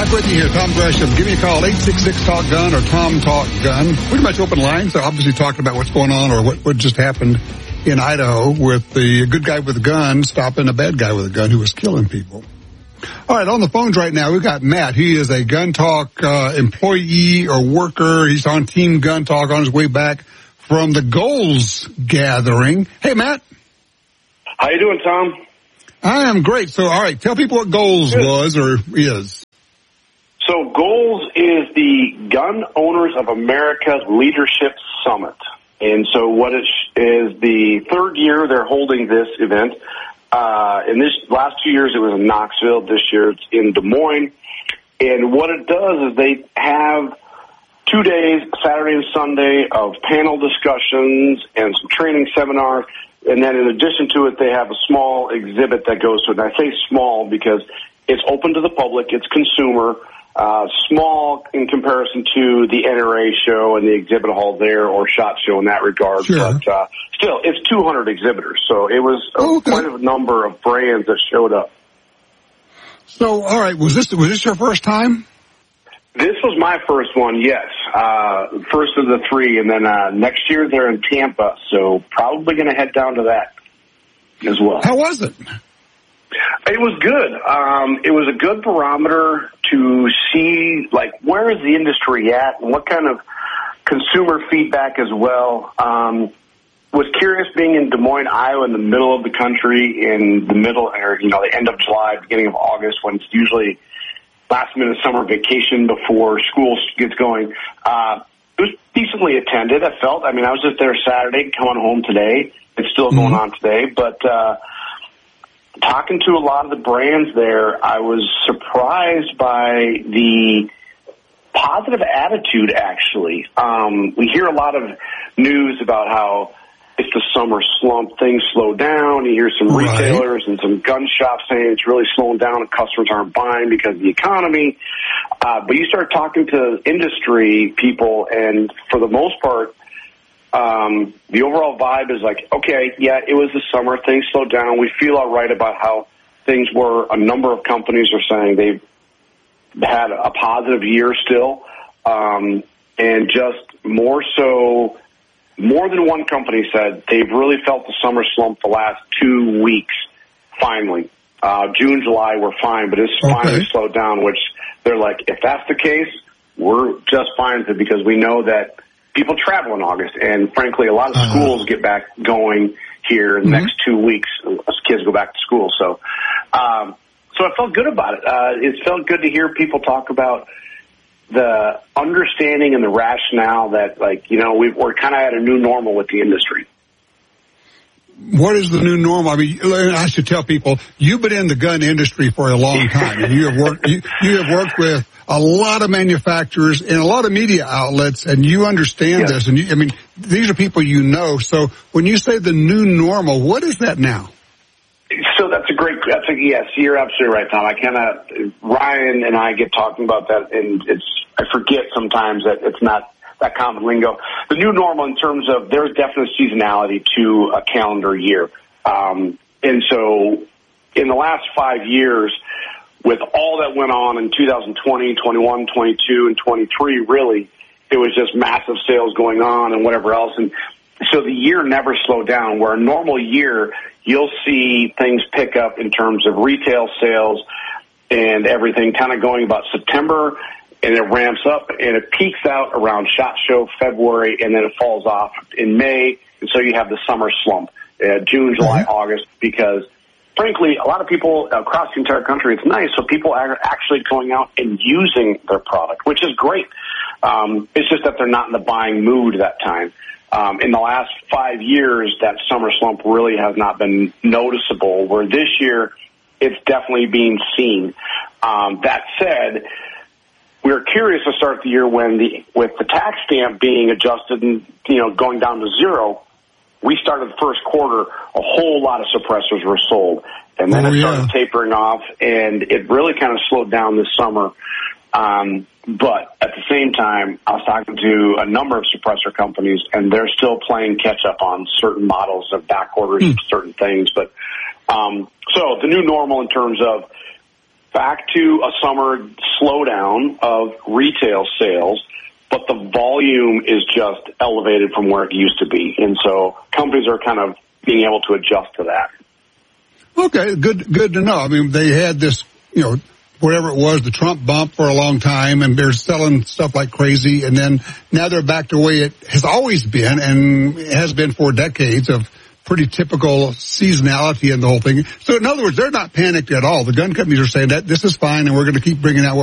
Back with you here, Tom Gresham. Give me a call, 866-TALK-GUN or Tom Talk Gun. Pretty much open lines. They're obviously talking about what's going on or what just happened in Idaho with the good guy with a gun stopping a bad guy with a gun who was killing people. All right, on the phones right now, we've got Matt. He is a Gun Talk employee or worker. He's on Team Gun Talk on his way back from the Goals gathering. Hey, Matt. How you doing, Tom? I am great. So, all right, tell people what Goals was or is. So Goals is the Gun Owners of America Leadership Summit. And so what it is the third year they're holding this event. In this last 2 years, it was in Knoxville. This year, it's in Des Moines. And what it does is they have 2 days, Saturday and Sunday, of panel discussions and some training seminars. And then in addition to it, they have a small exhibit that goes to it. And I say small because it's open to the public. It's consumer. Small in comparison to the NRA show and the exhibit hall there or SHOT Show in that regard. Sure. But still, it's 200 exhibitors. So it was quite a number of brands that showed up. So, all right, was this your first time? This was my first one, yes. First of the three. And then next year they're in Tampa. So probably going to head down to that as well. How was it? It was good. It was a good barometer to see, like, where is the industry at and what kind of consumer feedback as well. Was curious being in Des Moines, Iowa, in the middle of the country, in the middle, or, the end of July, beginning of August, when it's usually last-minute summer vacation before school gets going. It was decently attended, I felt. I mean, I was just there Saturday, coming home today. It's still going on today, but talking to a lot of the brands there, I was surprised by the positive attitude, actually. We hear a lot of news about how it's the summer slump, things slow down. You hear some retailers and some gun shops saying it's really slowing down and customers aren't buying because of the economy. But you start talking to industry people, and for the most part, the overall vibe is like, okay, yeah, it was the summer. Things slowed down. We feel all right about how things were. A number of companies are saying they've had a positive year still. And just more so, more than one company said they've really felt the summer slump the last 2 weeks, finally. June, July were fine, but it's finally slowed down, which they're like, if that's the case, we're just fine with it because we know that people travel in August, and frankly, a lot of schools get back going here in the next 2 weeks as kids go back to school. So I felt good about it. It felt good to hear people talk about the understanding and the rationale that, we're kind of at a new normal with the industry. What is the new normal? I mean, I should tell people, you've been in the gun industry for a long time, and you have worked with a lot of manufacturers and a lot of media outlets, and you understand this. And these are people you know. So when you say the new normal, what is that now? So yes, you're absolutely right, Tom. Ryan and I get talking about that, and I forget sometimes that it's not that common lingo. The new normal in terms of there's definite seasonality to a calendar year. And so in the last 5 years, with all that went on in 2020, 21, 22, and 23, really, it was just massive sales going on and whatever else. And so the year never slowed down, where a normal year, you'll see things pick up in terms of retail sales and everything kind of going about September, and it ramps up, and it peaks out around SHOT Show, February, and then it falls off in May, and so you have the summer slump, June, July, August, because frankly, a lot of people across the entire country, it's nice, so people are actually going out and using their product, which is great. It's just that they're not in the buying mood that time. In the last 5 years, that summer slump really has not been noticeable, where this year it's definitely being seen. That said, we were curious to start the year with the tax stamp being adjusted and, going down to zero. We started the first quarter, a whole lot of suppressors were sold. And then it started tapering off, and it really kind of slowed down this summer. But at the same time, I was talking to a number of suppressor companies, and they're still playing catch-up on certain models of back orders of certain things. But so the new normal in terms of back to a summer slowdown of retail sales, but the volume is just elevated from where it used to be. And so companies are kind of being able to adjust to that. Okay, good to know. I mean, they had this, whatever it was, the Trump bump for a long time, and they're selling stuff like crazy, and then now they're back to the way it has always been and has been for decades of pretty typical seasonality in the whole thing. So in other words, they're not panicked at all. The gun companies are saying that this is fine and we're going to keep bringing out